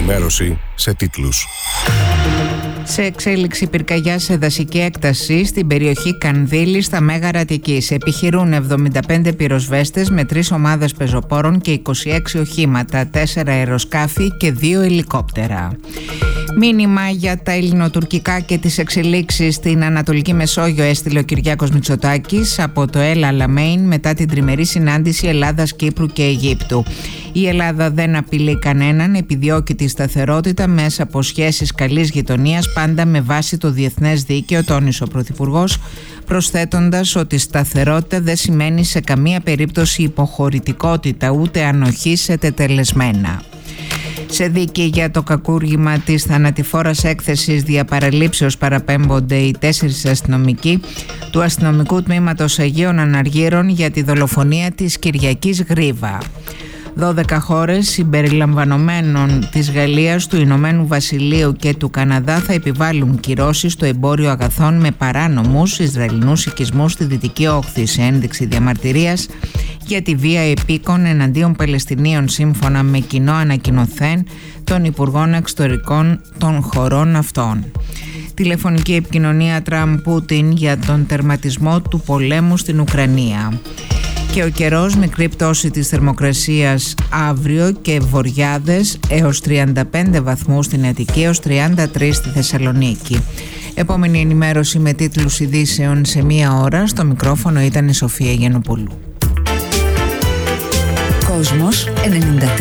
ενημέρωση σε τίτλους. Σε εξέλιξη πυρκαγιά σε δασική έκταση στην περιοχή Κανδύλη στα Μέγαρα Αττικής. Επιχειρούν 75 πυροσβέστες με 3 ομάδες πεζοπόρων και 26 οχήματα, 4 αεροσκάφη και 2 ελικόπτερα. Μήνυμα για τα ελληνοτουρκικά και τις εξελίξεις στην Ανατολική Μεσόγειο έστειλε ο Κυριάκος Μητσοτάκης από το El Alamein μετά την τριμερή συνάντηση Ελλάδας, Κύπρου και Αιγύπτου. Η Ελλάδα δεν απειλεί κανέναν, επιδιώκει τη σταθερότητα μέσα από σχέσεις καλής γειτονίας, πάντα με βάση το διεθνές δίκαιο, τόνισε ο Πρωθυπουργός, προσθέτοντας ότι σταθερότητα δεν σημαίνει σε καμία περίπτωση υποχωρητικότητα ούτε ανοχή σε τετελεσμένα. Σε δίκη για το κακούργημα της θανατηφόρας έκθεσης διαπαραλήψεως παραπέμπονται οι 4 αστυνομικοί του αστυνομικού τμήματος Αγίων Αναργύρων για τη δολοφονία της Κυριακής Γρίβα. 12 χώρες συμπεριλαμβανομένων της Γαλλίας, του Ηνωμένου Βασιλείου και του Καναδά θα επιβάλλουν κυρώσεις στο εμπόριο αγαθών με παράνομους Ισραηλινούς οικισμούς στη Δυτική Όχθη, σε ένδειξη διαμαρτυρίας για τη βία επίκων εναντίον Παλαιστινίων, σύμφωνα με κοινό ανακοινωθέν των Υπουργών Εξωτερικών των χωρών αυτών. Τηλεφωνική επικοινωνία Τραμπ-Πούτιν για τον τερματισμό του πολέμου στην Ουκρανία. Και ο καιρός, μικρή πτώση της θερμοκρασίας αύριο και βοριάδες έως 35 βαθμούς στην Αττική, έως 33 στη Θεσσαλονίκη. Επόμενη ενημέρωση με τίτλους ειδήσεων σε 1 ώρα. Στο μικρόφωνο ήταν η Σοφία Γιαννοπούλου. Κόσμος 93.